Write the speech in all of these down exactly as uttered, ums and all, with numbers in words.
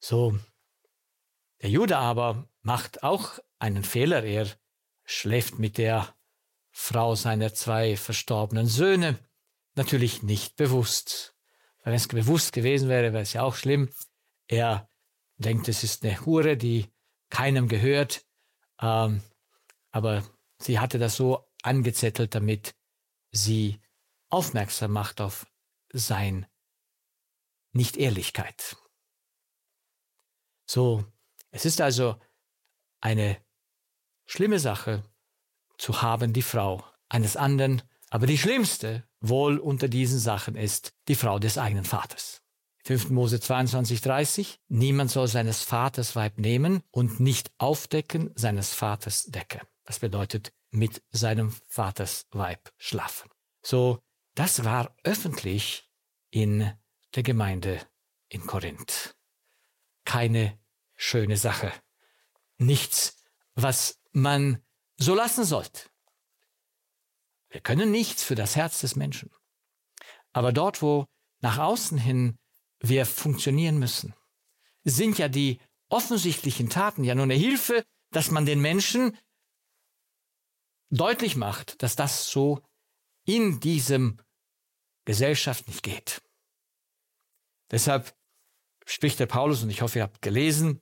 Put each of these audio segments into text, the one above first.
So, der Jude aber macht auch einen Fehler. Er schläft mit der Frau seiner zwei verstorbenen Söhne, natürlich nicht bewusst. Wenn es bewusst gewesen wäre, wäre es ja auch schlimm. Er denkt, es ist eine Hure, die keinem gehört, ähm, aber sie hatte das so angezettelt, damit sie aufmerksam macht auf sein Nicht-Ehrlichkeit. So, es ist also eine schlimme Sache, zu haben die Frau eines anderen, aber die schlimmste wohl unter diesen Sachen ist die Frau des eigenen Vaters. fünften Mose zweiundzwanzig, dreißig. Niemand soll seines Vaters Weib nehmen und nicht aufdecken seines Vaters Decke. Das bedeutet, mit seinem Vaters Weib schlafen. So, das war öffentlich in der Gemeinde in Korinth. Keine schöne Sache. Nichts, was man so lassen sollte. Wir können nichts für das Herz des Menschen. Aber dort, wo nach außen hin wir funktionieren müssen, sind ja die offensichtlichen Taten ja nur eine Hilfe, dass man den Menschen deutlich macht, dass das so in diesem Gesellschaft nicht geht. Deshalb spricht der Paulus, und ich hoffe, ihr habt gelesen,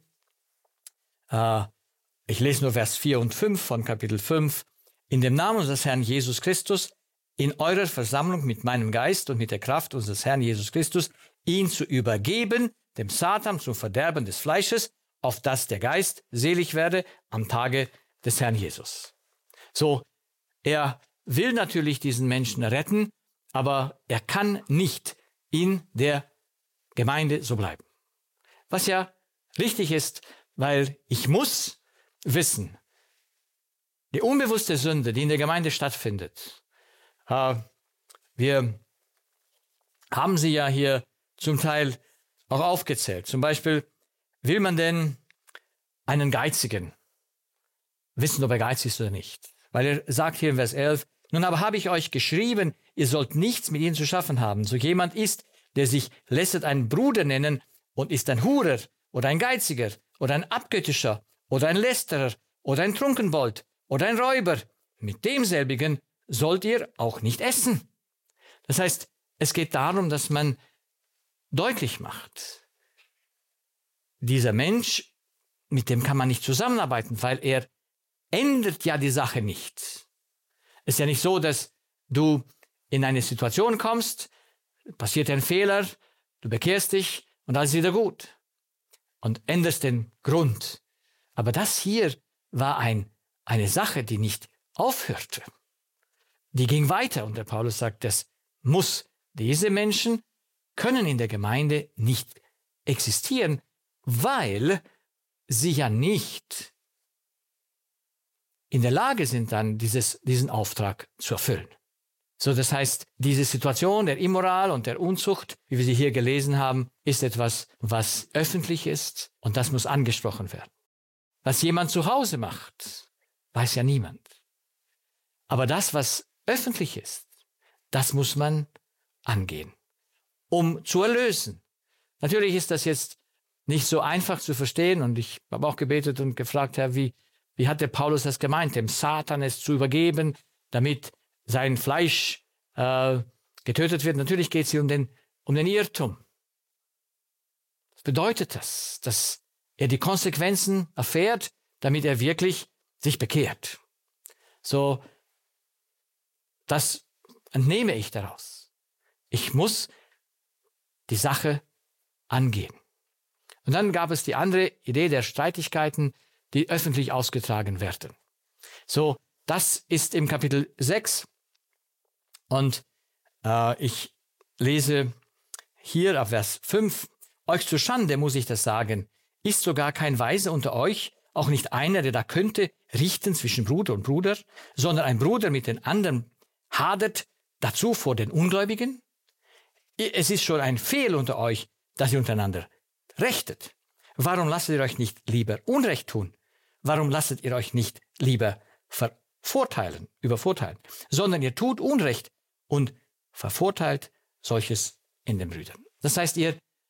äh, ich lese nur Vers vier und fünf von Kapitel fünf. In dem Namen unseres Herrn Jesus Christus, in eurer Versammlung mit meinem Geist und mit der Kraft unseres Herrn Jesus Christus, ihn zu übergeben, dem Satan zum Verderben des Fleisches, auf dass der Geist selig werde am Tage des Herrn Jesus. So, er will natürlich diesen Menschen retten, aber er kann nicht in der Gemeinde so bleiben. Was ja richtig ist, weil ich muss wissen, die unbewusste Sünde, die in der Gemeinde stattfindet, äh, wir haben sie ja hier zum Teil auch aufgezählt. Zum Beispiel, will man denn einen Geizigen wissen, ob er geizig ist oder nicht? Weil er sagt hier in Vers elf, nun aber habe ich euch geschrieben, ihr sollt nichts mit ihnen zu schaffen haben. So jemand ist, der sich lässt einen Bruder nennen und ist ein Hurer oder ein Geiziger oder ein Abgöttischer oder ein Lästerer oder ein Trunkenbold oder ein Räuber. Mit demselbigen sollt ihr auch nicht essen. Das heißt, es geht darum, dass man deutlich macht, dieser Mensch, mit dem kann man nicht zusammenarbeiten, weil er ändert ja die Sache nicht. Es ist ja nicht so, dass du in eine Situation kommst, passiert ein Fehler, du bekehrst dich und alles ist wieder gut und änderst den Grund. Aber das hier war ein, eine Sache, die nicht aufhörte. Die ging weiter und der Paulus sagt, das muss, diese Menschen können in der Gemeinde nicht existieren, weil sie ja nicht in der Lage sind, dann dieses, diesen Auftrag zu erfüllen. So, das heißt, diese Situation der Immoral und der Unzucht, wie wir sie hier gelesen haben, ist etwas, was öffentlich ist und das muss angesprochen werden. Was jemand zu Hause macht, weiß ja niemand. Aber das, was öffentlich ist, das muss man angehen, um zu erlösen. Natürlich ist das jetzt nicht so einfach zu verstehen und ich habe auch gebetet und gefragt, Herr, wie, wie hat der Paulus das gemeint, dem Satan es zu übergeben, damit sein Fleisch äh, getötet wird? Natürlich geht es hier um den, um den Irrtum. Was bedeutet das? Dass er die Konsequenzen erfährt, damit er wirklich sich bekehrt. So, das entnehme ich daraus. Ich muss die Sache angehen. Und dann gab es die andere Idee der Streitigkeiten, die öffentlich ausgetragen werden. So, das ist im Kapitel sechs. Und äh, ich lese hier auf Vers fünf. Euch zur Schande muss ich das sagen. Ist sogar kein Weiser unter euch, auch nicht einer, der da könnte richten zwischen Bruder und Bruder, sondern ein Bruder mit den anderen hadert dazu vor den Ungläubigen? Es ist schon ein Fehl unter euch, dass ihr untereinander rechtet. Warum lasst ihr euch nicht lieber Unrecht tun? Warum lasst ihr euch nicht lieber vervorteilen, übervorteilen, sondern ihr tut Unrecht und vervorteilt solches in den Brüdern? Das heißt, ihr